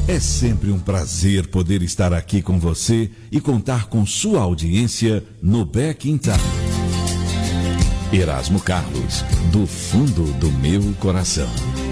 É sempre um prazer poder estar aqui com você e contar com sua audiência no Back in Time. Erasmo Carlos, do fundo do meu coração.